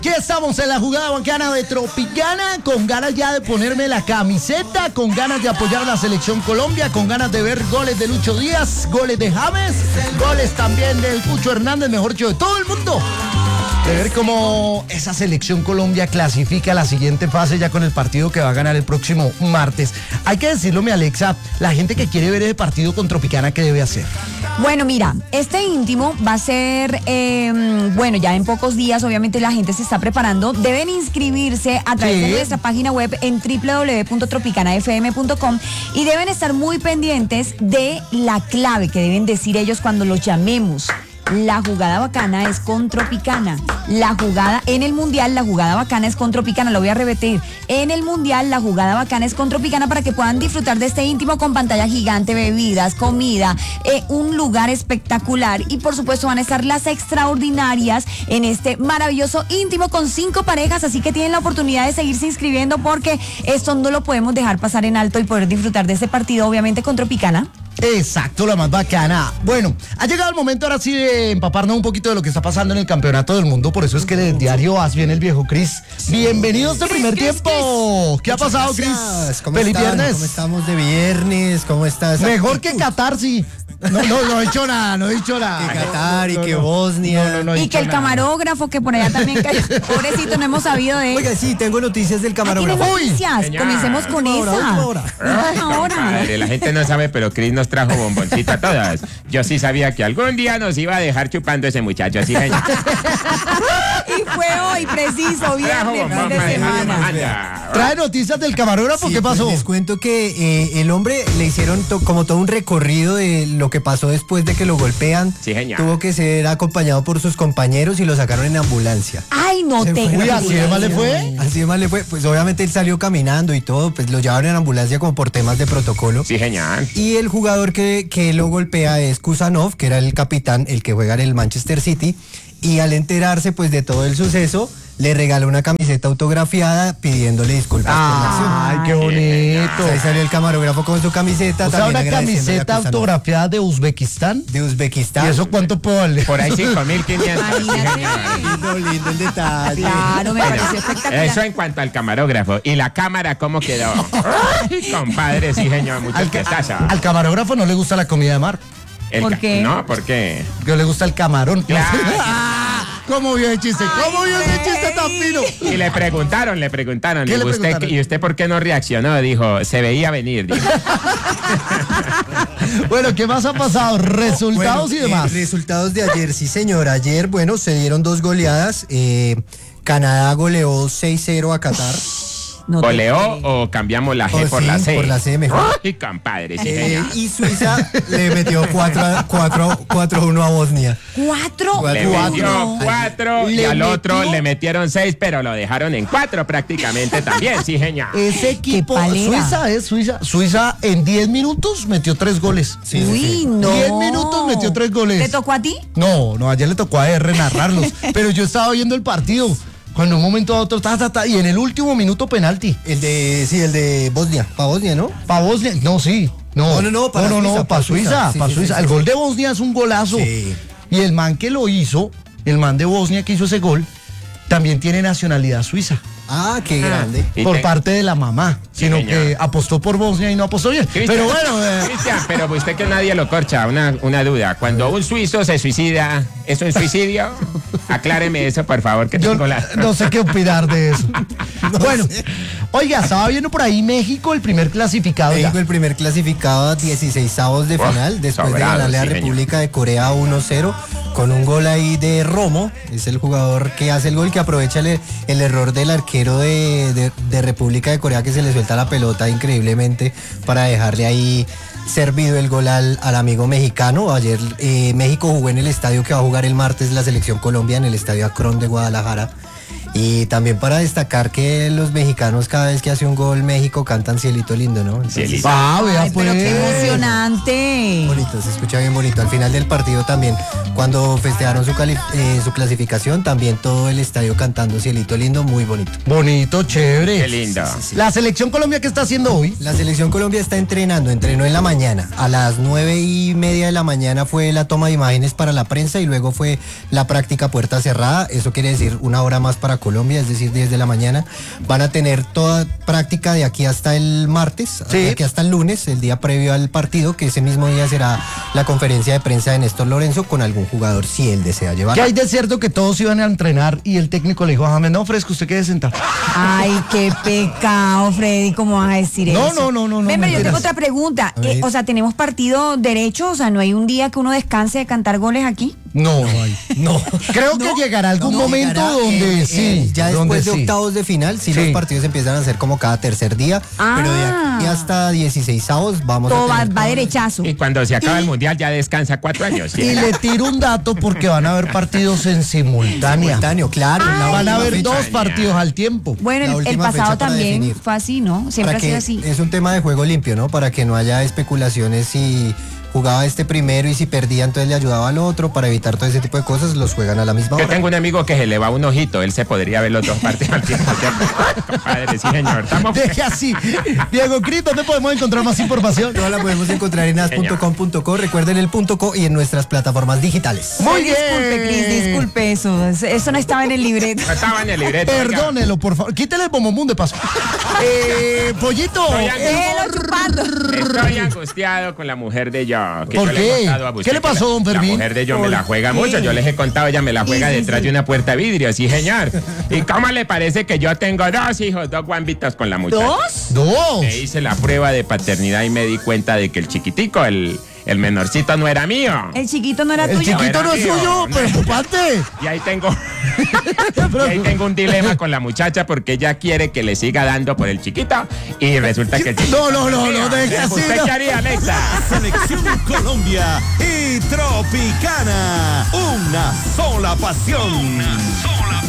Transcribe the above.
Aquí estamos en la jugada bacana de Tropicana, con ganas ya de ponerme la camiseta, con ganas de apoyar a la selección Colombia, con ganas de ver goles de Lucho Díaz, goles de James, goles también del Pucho Hernández, mejor dicho, de todo el mundo. De ver cómo esa selección Colombia clasifica a la siguiente fase ya con el partido que va a ganar el próximo martes. Hay que decirlo, mi Alexa, la gente que quiere ver ese partido con Tropicana, ¿qué debe hacer? Bueno, mira, este íntimo va a ser, ya en pocos días, obviamente la gente se está preparando. Deben inscribirse a través de nuestra página web en www.tropicanafm.com y deben estar muy pendientes de la clave que deben decir ellos cuando los llamemos. La jugada bacana es con Tropicana. En el Mundial, la jugada bacana es con Tropicana. Lo voy a repetir. En el Mundial, la jugada bacana es con Tropicana para que puedan disfrutar de este íntimo con pantalla gigante, bebidas, comida, un lugar espectacular. Y por supuesto van a estar las extraordinarias en este maravilloso íntimo con 5 parejas. Así que tienen la oportunidad de seguirse inscribiendo porque esto no lo podemos dejar pasar en alto y poder disfrutar de este partido, obviamente con Tropicana. Exacto, la más bacana. Bueno, ha llegado el momento ahora sí de empaparnos un poquito de lo que está pasando en el campeonato del mundo. Por eso es que del diario AS viene el viejo Cris. Bienvenidos al primer tiempo. ¿Qué ha pasado, Cris? Feliz viernes. ¿Cómo estamos de viernes? ¿Cómo estás? Mejor que Qatar, sí. No he dicho nada. Que Qatar y que Bosnia. Y que el camarógrafo, que por allá también cayó. Pobrecito, no hemos sabido de él. Oiga, sí, tengo noticias del camarógrafo. Noticias. Comencemos con esa. Ahora. La gente no sabe, pero Cris nos trajo bomboncita a todas. Yo sí sabía que algún día nos iba a dejar chupando ese muchacho, así. Y fue hoy, preciso, viernes, fin de semana. ¿Trae noticias del camarógrafo? Sí, ¿Qué pasó? Pues les cuento que el hombre le hicieron como todo un recorrido de lo que pasó después de que lo golpean. Sí, señor. Tuvo que ser acompañado por sus compañeros y lo sacaron en ambulancia. Ay, no te Uy, ¿así de mal le fue? Así de mal le fue. Pues obviamente él salió caminando y todo, pues lo llevaron en ambulancia como por temas de protocolo. Sí, señor. Y el jugador que lo golpea es Kusanov, que era el capitán, el que juega en el Manchester City. Y al enterarse pues de todo el suceso, le regaló una camiseta autografiada pidiéndole disculpas por la acción. Ay, qué bonito. Ahí salió el camarógrafo con su camiseta. O sea, también una agradeciéndole a camiseta Kusanov. autografiada de Uzbekistán. De Uzbekistán. ¿Y eso cuánto puede valer? Por ahí 5.500. Lindo el detalle. Claro, me pareció espectacular. Eso en cuanto al camarógrafo. ¿Y la cámara cómo quedó? Ay, compadre, sí, señor, muchas gracias. Al camarógrafo no le gusta la comida de mar. ¿Por qué? No, ¿por qué? Que le gusta el camarón. Claro. ¿Cómo vio el chiste? ¿Cómo vio ese chiste tan fino? Y le preguntaron. ¿Qué le preguntaron? ¿Y usted por qué no reaccionó? Dijo, se veía venir. Dijo. Bueno, ¿qué más ha pasado? Resultados y demás. Resultados de ayer, sí señor. Ayer, se dieron 2 goleadas. Canadá goleó 6-0 a Qatar. ¿Goleó o cambiamos la G por la C? Por la C mejor. Ay, compadre, sí, señor. Y Suiza le metió 4-1 a Bosnia. ¿4? Le metió 4 y al otro le metieron 6, pero lo dejaron en 4 prácticamente también, sí, señor. Ese equipo, Suiza Suiza en 10 minutos metió 3 goles. Sí, Uy, sí. no. 10 minutos metió 3 goles. ¿Te tocó a ti? No, ayer le tocó a R narrarlos. Pero yo estaba viendo el partido. Cuando un momento a otro, y en el último minuto penalti. El de Bosnia. Para Bosnia, ¿no? Para Bosnia, no, sí. No, para Suiza. Sí, Para sí, Suiza. sí, El sí. gol de Bosnia es un golazo. Sí. Y el man que lo hizo, el man de Bosnia que hizo ese gol, también tiene nacionalidad suiza. Ah, qué grande. Por parte de la mamá, sino señor. que apostó por Bosnia y no apostó bien. Cristian, Pero bueno, Cristian, pero usted que nadie lo corcha, una duda. Cuando un suizo se suicida, ¿es un suicidio? Acláreme eso, por favor, que yo tengo la... no sé qué opinar de eso. Bueno, oiga, estaba viendo por ahí México, el primer clasificado. México ya. el primer clasificado a 16avos de final, después sobrado, de ganarle a sí, República de Corea 1-0, con un gol ahí de Romo, es el jugador que hace el gol, que aprovecha el error del arquero de República de Corea, que se le suelta la pelota increíblemente para dejarle ahí servido el gol al amigo mexicano. Ayer México jugó en el estadio que va a jugar el martes la selección Colombia, en el estadio Akron de Guadalajara. Y también para destacar que los mexicanos cada vez que hace un gol México cantan Cielito Lindo, ¿no? Entonces, Cielito. Vea, Ay, pero pues. qué emocionante. bonito, se escucha bien bonito. Al final del partido también, cuando festejaron su clasificación, también todo el estadio cantando Cielito Lindo, muy bonito. Bonito, chévere. Qué lindo. La selección Colombia, ¿qué está haciendo hoy? La selección Colombia está entrenó en la mañana. A las 9:30 de la mañana fue la toma de imágenes para la prensa y luego fue la práctica puerta cerrada. Eso quiere decir una hora más para Colombia, es decir, 10 de la mañana. Van a tener toda práctica de aquí hasta el martes, Sí. de aquí hasta el lunes, el día previo al partido, que ese mismo día será la conferencia de prensa de Néstor Lorenzo con algún jugador si él desea llevar. Que hay de cierto que todos iban a entrenar y el técnico le dijo a James, no, Fresco, usted quede sentado. Ay, qué pecado, Freddy, ¿cómo vas a decir No, eso? no, Ven, pero yo mentiras. tengo otra pregunta. A ver. O sea, ¿tenemos partido derecho? O sea, ¿no hay un día que uno descanse de cantar goles aquí? No, No. creo que llegará algún momento Llegará, donde sí. ya donde después de sí. octavos de final, sí, Sí. los partidos empiezan a ser como cada tercer día, pero de aquí hasta 16avos vamos Todo a va, tener va derechazo. Y cuando se acaba el mundial ya descansa 4 años. ¿sí? Y le tiro un dato porque van a haber partidos en simultánea. simultáneo, claro. la Van a última haber fecha. dos partidos al tiempo. Bueno, La el última pasado fecha para también definir. fue así, ¿no? Siempre Para ha sido que así. es un tema de juego limpio, ¿no? Para que no haya especulaciones si jugaba este primero y si perdía entonces le ayudaba al otro, para evitar todo ese tipo de cosas, los juegan a la misma Yo hora. tengo un amigo que se le va un ojito, él se podría ver los dos partidos al tiempo. Compadre, sí, señor. Estamos... Deje así. Diego Cris, ¿dónde podemos encontrar más información? Toda la podemos encontrar en as.com.co, recuerden el .co y en nuestras plataformas digitales. Muy bien. Disculpe, Cris, disculpe eso. Eso no estaba en el libreto. No estaba en el libreto. oiga. Perdónelo, por favor. Quítele el bombomún de paso. Pollito. Estoy aquí. Déjelo chupando. Estoy angustiado con la mujer de yo. que ¿Por yo le he qué? contado a usted ¿Qué le que pasó, don La Fermín? mujer de yo me la juega qué? mucho. Yo les he contado, ella me la juega Sí, sí, detrás sí. de una puerta de vidrio, sí, señor. ¿Y cómo le parece que yo tengo 2 hijos, 2 guambitos con la muchacha? ¿Dos? Dos. Me hice la prueba de paternidad y me di cuenta de que el chiquitico, el menorcito, no era mío. El chiquito no era El tuyo. chiquito no es Era mío. suyo, preocupante. Y ahí tengo un dilema con la muchacha porque ella quiere que le siga dando por el chiquito y resulta que el chiquito No, deje así. ¿Usted no. qué haría, Alexa? Selección Colombia y Tropicana. Una sola pasión.